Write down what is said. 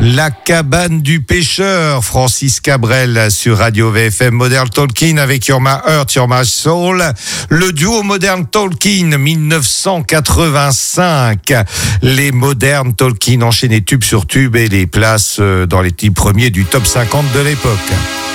La cabane du pêcheur, Francis Cabrel sur Radio VFM Modern Talking avec You're My Heart, You're My Soul. Le duo Modern Talking 1985. Les Modern Talking enchaînaient tube sur tube et les places dans les 10 premiers du top 50 de l'époque.